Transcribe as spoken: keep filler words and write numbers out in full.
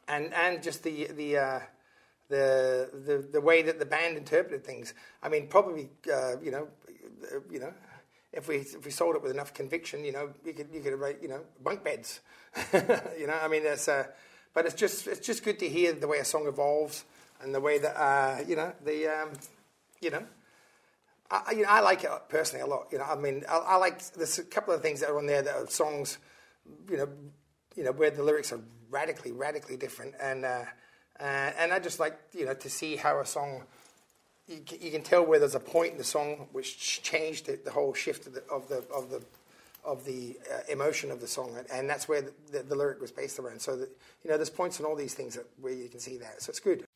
and and just the the. Uh, The, the the way that the band interpreted things. I mean, probably uh, you know, uh, you know, if we if we sold it with enough conviction, you know, you could you could write you know bunk beds. you know, I mean, it's uh, but it's just it's just good to hear the way a song evolves and the way that uh, you know the um, you know. I, you know, I like it personally a lot. You know, I mean, I, I like there's a couple of things that are on there that are songs, you know, you know where the lyrics are radically radically different and. Uh, Uh, and I just like, you know, to see how a song, you can, you can tell where there's a point in the song which changed the, the whole shift of the of the of the of the uh, emotion of the song, and that's where the, the, the lyric was based around. So that you know, there's points in all these things that where you can see that. So it's good.